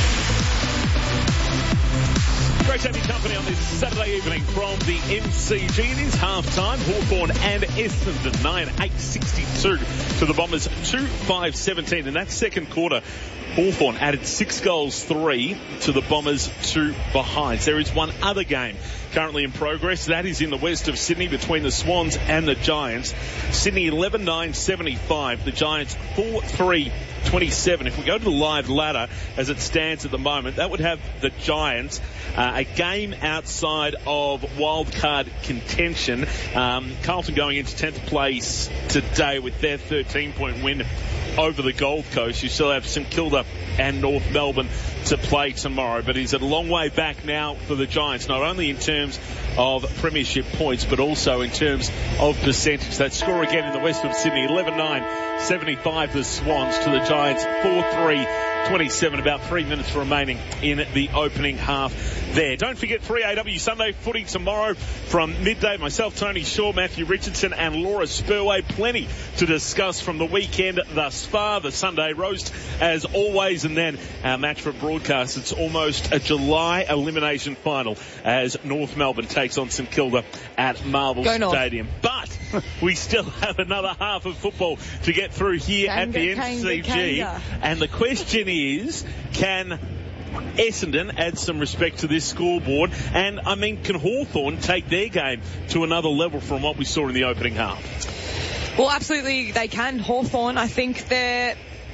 Great to have your company on this Saturday evening from the MCG. It is half-time. Hawthorn and Essendon 9-8-62 to the Bombers 2-5-17. In that second quarter, Hawthorn added 6 goals, 3 to the Bombers 2 behinds. There is one other game currently in progress. That is in the west of Sydney between the Swans and the Giants. Sydney 11-9-75. The Giants 4-3-27. If we go to the live ladder as it stands at the moment, that would have the Giants a game outside of wildcard contention. Carlton going into 10th place today with their 13-point win over the Gold Coast. You still have St Kilda and North Melbourne to play tomorrow, but he's a long way back now for the Giants, not only in terms of premiership points but also in terms of percentage. That score again in the west of Sydney, 11-9-75 the Swans to the Giants 4-3-27, about 3 minutes remaining in the opening half there. Don't forget 3AW Sunday footy tomorrow from midday. Myself, Tony Shaw, Matthew Richardson and Laura Spurway. Plenty to discuss from the weekend thus far. The Sunday roast as always, and then our match for broadcast. It's almost a July elimination final as North Melbourne takes on St Kilda at Marvel Stadium. But we still have another half of football to get through here at the MCG. And the question is, can Essendon add some respect to this scoreboard? And, I mean, can Hawthorn take their game to another level from what we saw in the opening half? Well, absolutely they can. Hawthorn, I think they're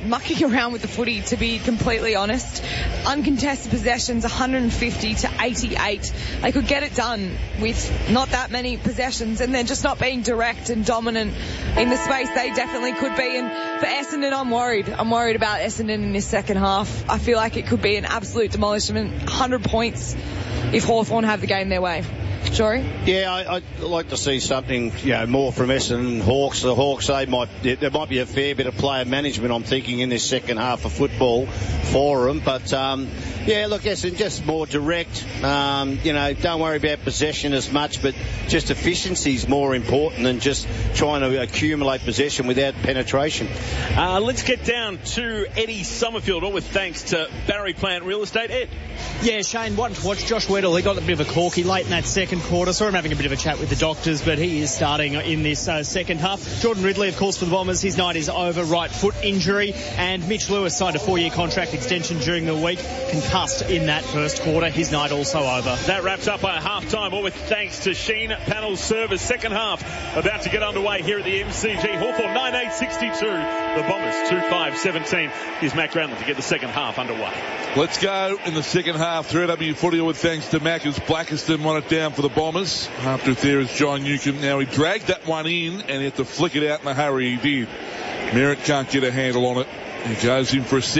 mucking around with the footy, to be completely honest. Uncontested possessions, 150 to 88. They could get it done with not that many possessions, and they're just not being direct and dominant in the space they definitely could be. And for Essendon, I'm worried. I'm worried about Essendon in this second half. I feel like it could be an absolute demolishment, 100 points if Hawthorn have the game their way. Jory? Yeah, I'd like to see something, more from Essendon and Hawks. The Hawks, there might be a fair bit of player management, I'm thinking, in this second half of football for them. But, look, Essendon just more direct. Don't worry about possession as much, but just efficiency is more important than just trying to accumulate possession without penetration. Let's get down to Eddie Summerfield, all with thanks to Barry Plant Real Estate. Ed? Yeah, Shane, wanted to watch Josh Weddle. He got a bit of a corky late in that second quarter. Saw him having a bit of a chat with the doctors, but he is starting in this second half. Jordan Ridley, of course, for the Bombers. His night is over, right foot injury. And Mitch Lewis signed a 4-year contract extension during the week, concussed in that first quarter. His night also over. That wraps up our half-time, all with thanks to Sheen Panel Service. Second half about to get underway here at the MCG. Hawthorn 9-8-62. The Bombers 2-5-17. Here's Matt Granlund to get the second half underway. Let's go in the second half. 3AW Footy with thanks to Macca's. Blackiston won it down for the Bombers. After there is John Newcomb. Now he dragged that one in and he had to flick it out in a hurry. He did. Merritt can't get a handle on it. He goes in for a